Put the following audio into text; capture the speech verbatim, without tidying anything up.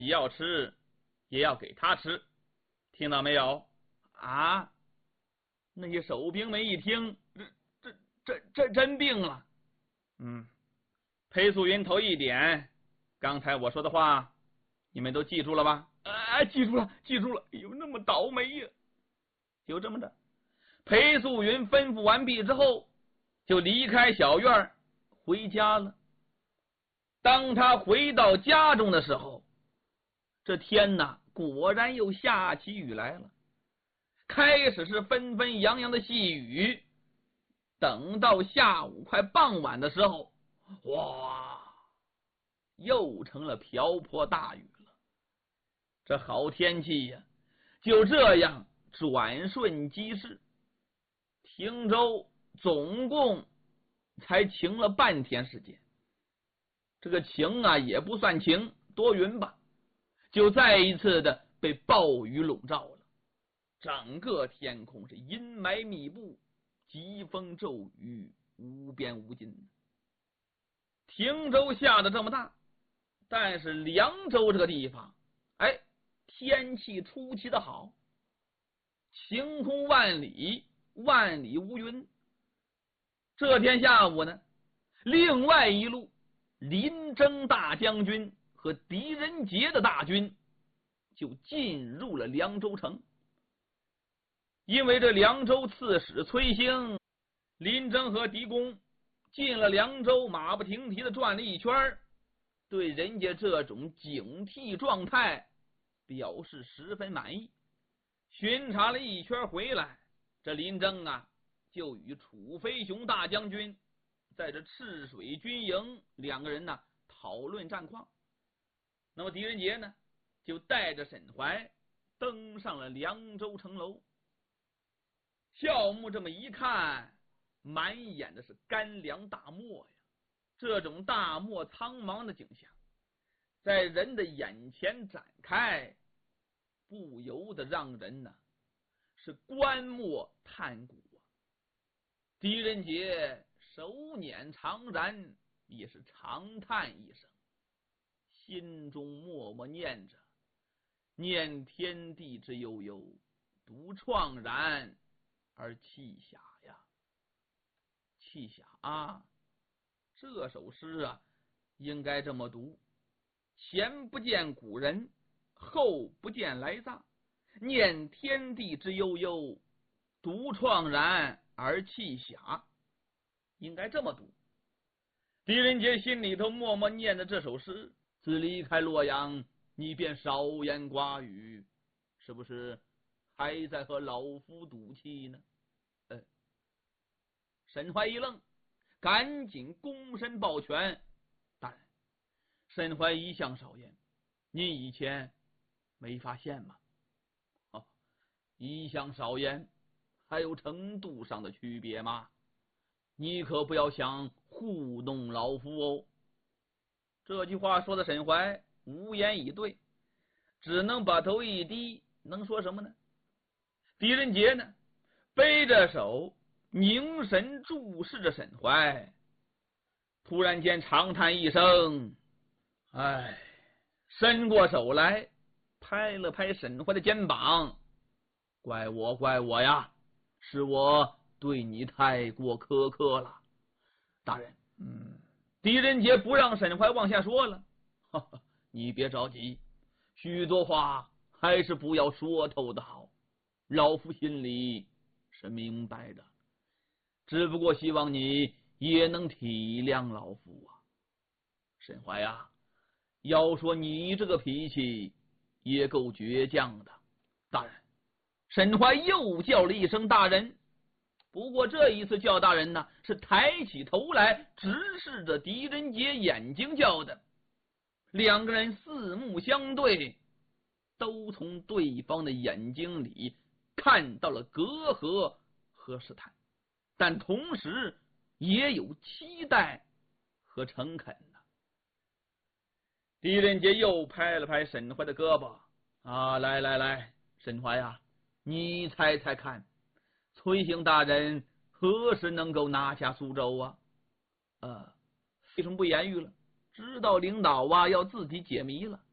你要吃也要给他吃，听到没有？啊！那些守兵们一听，这这这这真病了。嗯，裴素云头一点，刚才我说的话，你们都记住了吧？啊，记住了，记住了。哎呦，那么倒霉呀！就这么着，裴素云吩咐完毕之后，就离开小院回家了。当他回到家中的时候，这天呐，果然又下起雨来了。开始是纷纷扬扬的细雨，等到下午快傍晚的时候，哇，又成了瓢泼大雨了。这好天气呀，就这样转瞬即逝。汀州总共才晴了半天时间，这个晴啊也不算晴，多云吧，就再一次的被暴雨笼罩了。整个天空是阴霾密布，疾风骤雨，无边无尽。汀州下的这么大，但是凉州这个地方，哎，天气出奇的好，晴空万里，万里无云。这天下午呢，另外一路林征大将军和狄仁杰的大军就进入了凉州城。因为这凉州刺史崔兴、林征和狄公进了凉州，马不停蹄的转了一圈，对人家这种警惕状态表示十分满意。巡查了一圈回来，这林征啊就与楚飞雄大将军在这赤水军营两个人呢讨论战况。那么狄仁杰呢就带着沈怀登上了凉州城楼。孝穆这么一看，满眼的是干粮大漠呀！这种大漠苍茫的景象，在人的眼前展开，不由得让人呢是观莫叹古啊！狄仁杰手捻长髯，也是长叹一声，心中默默念着：念天地之悠悠，独怆然而气狭呀，气狭啊！这首诗啊，应该这么读：前不见古人，后不见来臧，念天地之悠悠，独怆然而气狭。应该这么读。狄仁杰心里头默默念着这首诗，自离开洛阳，你便少言寡语，是不是还在和老夫赌气呢？呃，沈怀一愣，赶紧躬身抱拳：大人，沈怀一向少言，您以前没发现吗？哦，一向少言还有程度上的区别吗？你可不要想糊弄老夫哦。这句话说的沈怀无言以对，只能把头一低，能说什么呢？狄仁杰呢背着手凝神注视着沈怀，突然间长叹一声，哎，伸过手来拍了拍沈怀的肩膀：怪我怪我呀，是我对你太过苛刻了。大人，嗯，狄仁杰不让沈怀往下说了，哈哈，你别着急，许多话还是不要说透的好，老夫心里是明白的，只不过希望你也能体谅老夫啊。沈怀啊，要说你这个脾气也够倔强的。大人，沈怀又叫了一声大人，不过这一次叫大人呢，是抬起头来直视着狄仁杰眼睛叫的。两个人四目相对，都从对方的眼睛里看到了隔阂和试探，但同时也有期待和诚恳呢。狄仁杰又拍了拍沈怀的胳膊：啊，来来来，沈怀啊，你猜猜看，崔兴大人何时能够拿下苏州啊？呃，为什么不言语了？知道领导啊要自己解谜了。